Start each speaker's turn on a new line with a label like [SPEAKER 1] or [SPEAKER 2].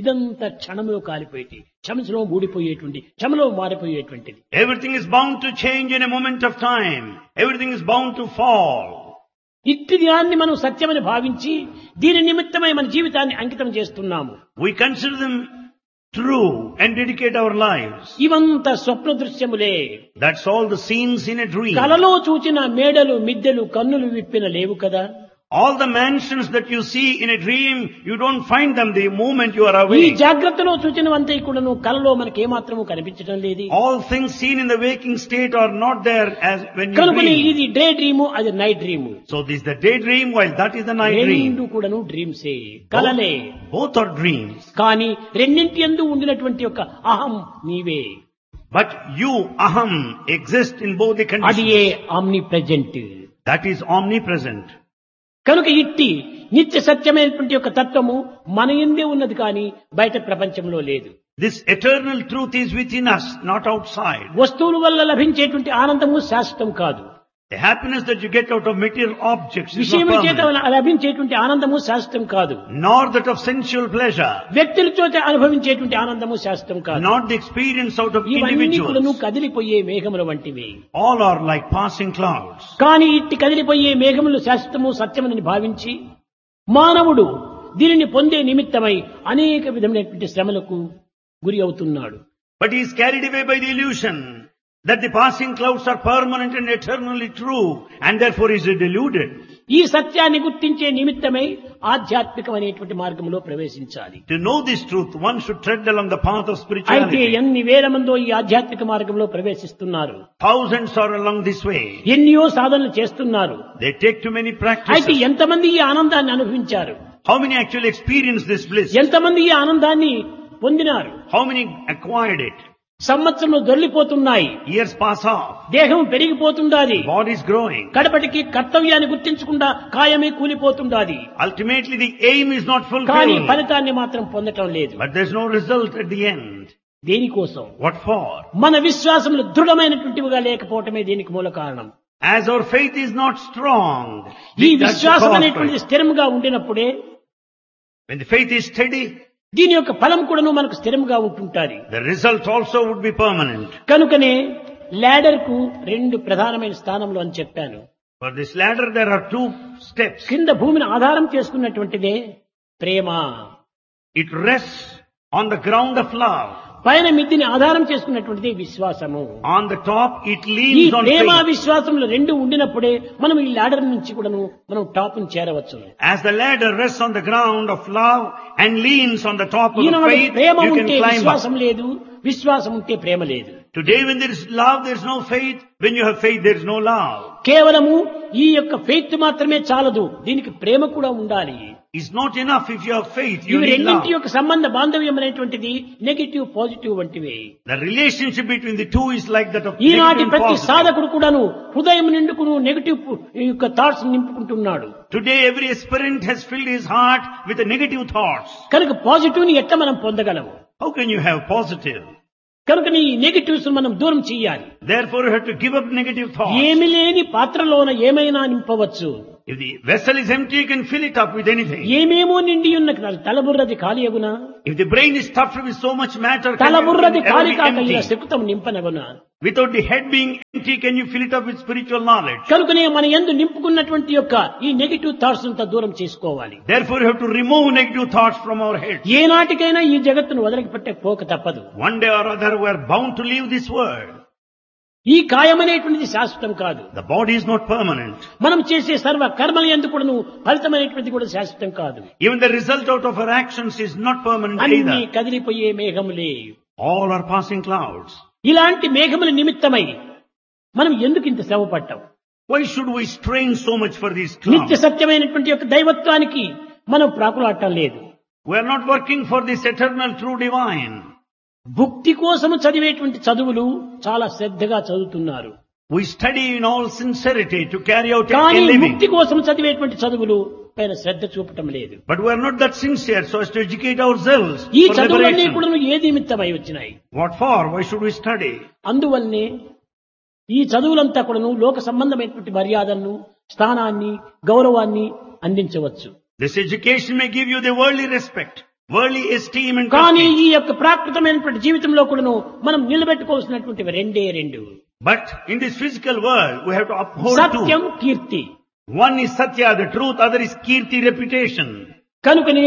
[SPEAKER 1] ఇదంతా క్షణంలో కాలిపోయేటి, క్షమలో మూడిపోయేటువంటి, క్షమలో మారిపోయేటువంటిది.
[SPEAKER 2] Everything is bound to change in a moment of time. Everything is bound to fall.
[SPEAKER 1] ఇట్టి దాన్ని మనం సత్యమని భావించి దీని నిమిత్తమై మన జీవితాన్ని అంకితం చేస్తున్నాము.
[SPEAKER 2] We consider them true and dedicate our lives.
[SPEAKER 1] ఇవంతా స్వప్న దృశ్యములే.
[SPEAKER 2] That's all the scenes in a dream.
[SPEAKER 1] కలలో చూచిన మేడలు మిద్దెలు కన్నులు విప్పిన లేవు కదా.
[SPEAKER 2] All the mansions that you see in a dream, you don't find them the moment you are
[SPEAKER 1] ఈ
[SPEAKER 2] awake.
[SPEAKER 1] జాగ్రత్తలో చూచినవంతా కూడాను కలలో మనకి ఏమాత్రము కనిపించడం లేదు.
[SPEAKER 2] All things seen in the waking state are not there as when you
[SPEAKER 1] కనుకని
[SPEAKER 2] dream.
[SPEAKER 1] ఇది డే డ్రీము, అది night dream.
[SPEAKER 2] So this is the daydream while that is the night dream.
[SPEAKER 1] రెండు కూడాను డ్రీమ్సే, కలలే.
[SPEAKER 2] Both are dreams.
[SPEAKER 1] కానీ రెండింటి యందు ఉండినటువంటి యొక్క అహం నీవే.
[SPEAKER 2] But you, aham, exist in both the
[SPEAKER 1] అది
[SPEAKER 2] conditions.
[SPEAKER 1] A omni present.
[SPEAKER 2] That is omnipresent.
[SPEAKER 1] కనుక ఇట్టి నిత్య సత్యమైనటువంటి యొక్క తత్వము మన యందే ఉన్నది కానీ బయట ప్రపంచంలో లేదు.
[SPEAKER 2] This eternal truth is within us, not outside.
[SPEAKER 1] వస్తువుల వల్ల లభించేటువంటి ఆనందము శాశ్వతం కాదు.
[SPEAKER 2] The happiness that you get out of material objects is not
[SPEAKER 1] విషయముల చేత
[SPEAKER 2] permanent,
[SPEAKER 1] లభించేటువంటి ఆనందము శాశ్వతం కాదు.
[SPEAKER 2] nor that of sensual pleasure,
[SPEAKER 1] వ్యక్తుల చేత అనుభవించేటువంటి ఆనందము శాశ్వతం కాదు.
[SPEAKER 2] not the experience out of
[SPEAKER 1] ఇవన్నీ కూడాను
[SPEAKER 2] individuals.
[SPEAKER 1] కదిలిపోయే మేఘముల వంటివి.
[SPEAKER 2] All are like passing clouds.
[SPEAKER 1] కానీ ఇట్టి కదిలిపోయే మేఘములు శాశ్వతము సత్యమని భావించి మానవుడు దీనిని పొందే నిమిత్తమై అనేక విధమైనటువంటి శ్రమలకు గురి అవుతున్నాడు.
[SPEAKER 2] But he is carried away by the illusion that the passing clouds are permanent and eternally true, and therefore he is deluded.
[SPEAKER 1] ఈ సత్యాన్ని గుర్తించే నిమిత్తమై ఆధ్యాత్మికమైనటువంటి మార్గంలో ప్రవేశించాలి.
[SPEAKER 2] To know this truth, one should tread along the path of
[SPEAKER 1] అయితే
[SPEAKER 2] spirituality.
[SPEAKER 1] ఎన్ని వేల మందో ఈ ఆధ్యాత్మిక మార్గంలో ప్రవేశిస్తున్నారు.
[SPEAKER 2] Thousands are along this way.
[SPEAKER 1] ఎన్నో సాధనలు చేస్తున్నారు.
[SPEAKER 2] They take too many
[SPEAKER 1] అయితే
[SPEAKER 2] practices.
[SPEAKER 1] ఎంతమంది ఈ ఆనందాన్ని అనుభవించారు?
[SPEAKER 2] How many actually experience this bliss?
[SPEAKER 1] ఎంతమంది ఈ ఆనందాన్ని పొందినారు?
[SPEAKER 2] How many acquired it?
[SPEAKER 1] సంవత్సరంలో దొర్లిపోతున్నాయి,
[SPEAKER 2] Years pass off.
[SPEAKER 1] దేహం పెరిగిపోతుండాది,
[SPEAKER 2] Body is growing.
[SPEAKER 1] కడపటికి కర్తవ్యాన్ని గుర్తించకుండా కాయమే కూలిపోతుండాది.
[SPEAKER 2] Ultimately the aim is not
[SPEAKER 1] కానీ
[SPEAKER 2] fulfilled.
[SPEAKER 1] ఫలితాన్ని మాత్రం పొందటం లేదు.
[SPEAKER 2] But there's no result at the end.
[SPEAKER 1] దేనికోసం?
[SPEAKER 2] What for?
[SPEAKER 1] మన విశ్వాసములు దృఢమైనటువంటివిగా లేకపోవటమే దీనికి మూల కారణం.
[SPEAKER 2] As our faith is not strong,
[SPEAKER 1] ఈ
[SPEAKER 2] that's the
[SPEAKER 1] విశ్వాసం
[SPEAKER 2] cause for
[SPEAKER 1] అనేటువంటిది
[SPEAKER 2] it.
[SPEAKER 1] స్థిరంగా ఉండినప్పుడే
[SPEAKER 2] When the faith is steady,
[SPEAKER 1] దీని యొక్క ఫలం కూడాను మనకు స్థిరంగా ఉంటుంటాది.
[SPEAKER 2] the result also would be permanent.
[SPEAKER 1] కనుకనే ల్యాడర్ కు రెండు ప్రధానమైన స్థానములు అని చెప్పాను.
[SPEAKER 2] For this ladder there are two steps.
[SPEAKER 1] కింద భూమిని ఆధారం చేసుకున్నటువంటిదే ప్రేమ,
[SPEAKER 2] It rests on the ground of love.
[SPEAKER 1] పైన మిద్దిని ఆధారం చేసుకున్నటువంటిదే విశ్వాసము.
[SPEAKER 2] On the top it
[SPEAKER 1] ఈ
[SPEAKER 2] leans on
[SPEAKER 1] ప్రేమ
[SPEAKER 2] faith.
[SPEAKER 1] విశ్వాసములు రెండు ఉండినప్పుడే మనం ఈ ల్యాడర్ నుంచి కూడాను మనం టాప్ ని చేరవచ్చు.
[SPEAKER 2] As the ladder rests on the ground of love and leans on the top of the
[SPEAKER 1] Eenadu
[SPEAKER 2] faith,
[SPEAKER 1] Prema
[SPEAKER 2] you can
[SPEAKER 1] ఉంటే
[SPEAKER 2] climb up.
[SPEAKER 1] విశ్వాసం లేదు, విశ్వాసం ఉంటే ప్రేమ లేదు.
[SPEAKER 2] Today when there is love, there is no faith. When you have faith, there is no love.
[SPEAKER 1] కేవలము ఈ యొక్క faith మాత్రమే చాలదు, దీనికి ప్రేమ కూడా ఉండాలి.
[SPEAKER 2] It's not enough if you have faith, you
[SPEAKER 1] ఇవి
[SPEAKER 2] need
[SPEAKER 1] రెండింటి
[SPEAKER 2] love.
[SPEAKER 1] యొక్క సంబంధ బాంధవ్యం అనేటువంటిది negative positive వంటివే.
[SPEAKER 2] The relationship between the two is like that of
[SPEAKER 1] ఈనాటి
[SPEAKER 2] negative and
[SPEAKER 1] ప్రతి
[SPEAKER 2] positive.
[SPEAKER 1] సాధకుడు కూడాను హృదయం నిండుకును నెగిటివ్ యొక్క thoughts నింపుకుంటున్నాడు.
[SPEAKER 2] Today every aspirant has filled his heart with the negative thoughts.
[SPEAKER 1] కనుక పాజిటివ్ ని ఎట్లా మనం పొందగలము?
[SPEAKER 2] How can you have positive?
[SPEAKER 1] కనుక నీ నెగిటివ్స్ మనం దూరం చేయాలి.
[SPEAKER 2] Therefore you have to give up negative thoughts.
[SPEAKER 1] ఏమి లేని పాత్రలోన ఏమైనా నింపవచ్చు.
[SPEAKER 2] If the vessel is empty, you can fill it up with anything.
[SPEAKER 1] ఏమేమో నిండి ఉన్న తలబుర్రది ఖాళీ అగునా?
[SPEAKER 2] If the brain is stuffed with so much matter, can
[SPEAKER 1] తలబుర్రది
[SPEAKER 2] it ever
[SPEAKER 1] ఖాళీ
[SPEAKER 2] be
[SPEAKER 1] కాక ఇలా
[SPEAKER 2] empty?
[SPEAKER 1] శకుతం నింపనగునా?
[SPEAKER 2] Without the head being empty, can you fill it up with spiritual knowledge?
[SPEAKER 1] కనుకనే మన యందు నింపుకున్నటువంటి యొక్క ఈ నెగిటివ్ థాట్స్ అంతా దూరం చేసుకోవాలి.
[SPEAKER 2] Therefore you have to remove negative thoughts from our heads.
[SPEAKER 1] ఏనాటికైనా ఈ జగత్తును వదిలిపెట్టే పోక తప్పదు.
[SPEAKER 2] One day or other we are bound to leave this world.
[SPEAKER 1] ఈ కాయమనేటువంటిది శాశ్వతం కాదు.
[SPEAKER 2] The body is not permanent.
[SPEAKER 1] మనం చేసే సర్వ కర్మల యందు కూడాను ఫలితమైనటువంటిది కూడా శాశ్వతం కాదు.
[SPEAKER 2] Even the result out of our actions is not permanent
[SPEAKER 1] అన్ని
[SPEAKER 2] either.
[SPEAKER 1] కదిలిపోయే మేఘములే.
[SPEAKER 2] All are passing clouds.
[SPEAKER 1] ఇలాంటి మేఘముల నిమిత్తమై మనం ఎందుకు ఇంత శ్రమ పడ్డాం?
[SPEAKER 2] Why should we strain so much for these
[SPEAKER 1] నిత్య
[SPEAKER 2] clouds?
[SPEAKER 1] సత్యమైనటువంటి యొక్క దైవత్వానికి మనం ప్రాకులాడటం లేదు.
[SPEAKER 2] We are not working for this eternal true divine.
[SPEAKER 1] భుక్తి కోసము చదివేటువంటి చదువులు చాలా శ్రద్ధగా చదువుతున్నారు.
[SPEAKER 2] We study in all sincerity to carry out a
[SPEAKER 1] కానీ
[SPEAKER 2] living.
[SPEAKER 1] ముక్తి కోసం చదివేటువంటి చదువులు పైన శ్రద్ధ చూపటం లేదు.
[SPEAKER 2] But we are not that sincere so as to educate ourselves
[SPEAKER 1] ఈ
[SPEAKER 2] for
[SPEAKER 1] చదువులన్నీ
[SPEAKER 2] liberation.
[SPEAKER 1] కూడా ఏ నిమిత్తమై వచ్చినాయి?
[SPEAKER 2] What for? Why should we study?
[SPEAKER 1] అందువల్లనే ఈ చదువులంతా కూడాను లోక సంబంధమైనటువంటి మర్యాదలను, స్థానాన్ని, గౌరవాన్ని అందించవచ్చు.
[SPEAKER 2] This education may give you the worldly respect. worldly esteem and
[SPEAKER 1] కానీ
[SPEAKER 2] prestige.
[SPEAKER 1] ఈ యొక్క ప్రాకృతమైనటువంటి జీవితంలో కూడాను మనం నిలబెట్టుకోవాల్సినటువంటి రెండే రెండు.
[SPEAKER 2] But in this physical world, we have to uphold
[SPEAKER 1] Satyam
[SPEAKER 2] two.
[SPEAKER 1] Keerthi.
[SPEAKER 2] One is Satya, the truth, other is Kirti, reputation.
[SPEAKER 1] కనుకనే